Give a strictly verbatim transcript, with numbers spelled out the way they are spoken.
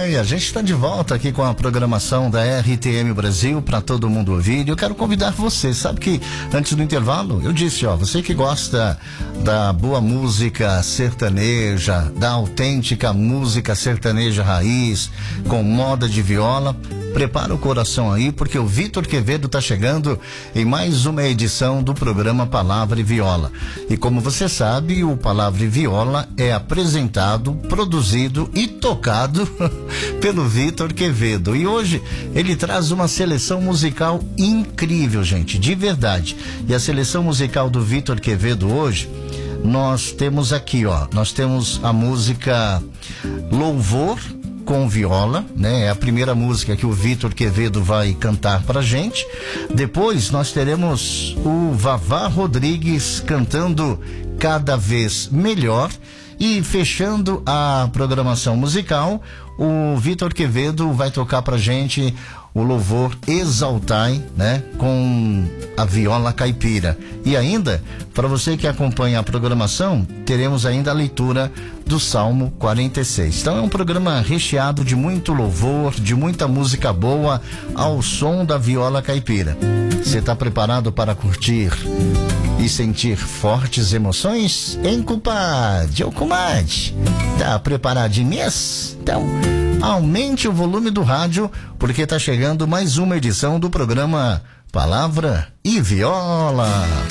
bem, a gente está de volta aqui com a programação da R T M Brasil para todo mundo ouvir. Eu quero convidar você, sabe que antes do intervalo eu disse, ó, você que gosta da boa música sertaneja, da autêntica música sertaneja raiz, com moda de viola, prepara o coração aí, porque o Vitor Quevedo está chegando em mais uma edição do programa Palavra e Viola. E como você sabe, o Palavra e Viola é apresentado, produzido e tocado pelo Vitor Quevedo. E hoje ele traz uma seleção musical incrível, gente, de verdade. E a seleção musical do Vitor Quevedo hoje, nós temos aqui, ó, nós temos a música Louvor com Viola, né? É a primeira música que o Vitor Quevedo vai cantar pra gente. Depois nós teremos o Vavá Rodrigues cantando Cada Vez Melhor. E fechando a programação musical, o Vitor Quevedo vai tocar pra gente o louvor Exaltai, né? Com a viola caipira. E ainda, para você que acompanha a programação, teremos ainda a leitura do Salmo quarenta e seis. Então é um programa recheado de muito louvor, de muita música boa, ao som da viola caipira. Você está preparado para curtir e sentir fortes emoções? Hein, compadre ou comadre? Tá preparadinho? Então, aumente o volume do rádio, porque tá chegando mais uma edição do programa Palavra e Viola.